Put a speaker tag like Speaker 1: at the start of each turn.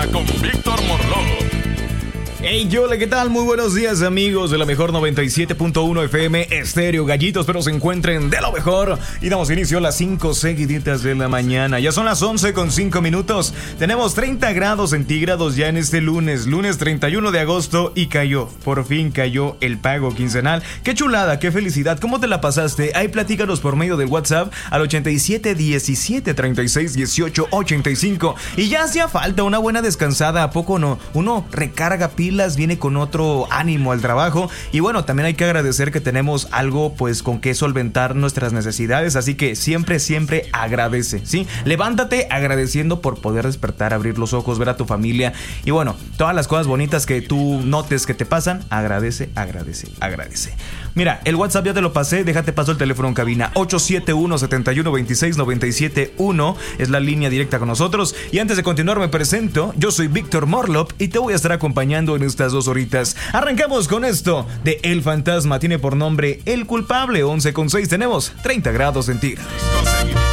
Speaker 1: Fantasma con Víctor Morló.
Speaker 2: Hey, hola, ¿qué tal? Muy buenos días, amigos de la mejor 97.1 FM Estéreo. Gallitos, pero se encuentren de lo mejor. Y damos inicio a las 5 seguiditas de la mañana. Ya son las 11:05. Tenemos 30 grados centígrados ya en este lunes 31 de agosto. Y por fin cayó el pago quincenal. Qué chulada, qué felicidad. ¿Cómo te la pasaste? Ahí platícanos por medio del WhatsApp al 87 17 36 18 85. Y ya hacía falta una buena descansada, ¿a poco no? Uno recarga pilas, viene con otro ánimo al trabajo. Y bueno, también hay que agradecer que tenemos algo pues con que solventar nuestras necesidades. Así que siempre agradece, ¿sí? Levántate agradeciendo por poder despertar, abrir los ojos, ver a tu familia. Y bueno, todas las cosas bonitas que tú notes que te pasan, agradece. Mira, el WhatsApp ya te lo pasé, déjate paso el teléfono en cabina 871-7126-971. Es la línea directa con nosotros. Y antes de continuar me presento, yo soy Víctor Morlop y te voy a estar acompañando en estas 2 horitas. Arrancamos con esto de El Fantasma, tiene por nombre El Culpable. 11:06, tenemos 30 grados centígrados.